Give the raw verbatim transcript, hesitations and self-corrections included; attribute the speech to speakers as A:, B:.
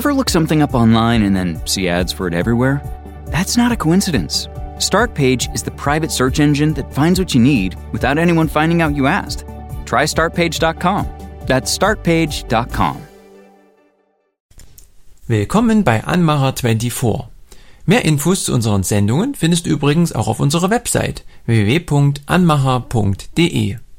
A: Ever look something up online and then see ads for it everywhere? That's not a coincidence. Startpage is the private search engine that finds what you need without anyone finding out you asked. Try start page dot com. That's start page dot com.
B: Willkommen bei Anmacher vierundzwanzig. Mehr Infos zu unseren Sendungen findest du übrigens auch auf unserer Website w w w punkt anmacher punkt d e.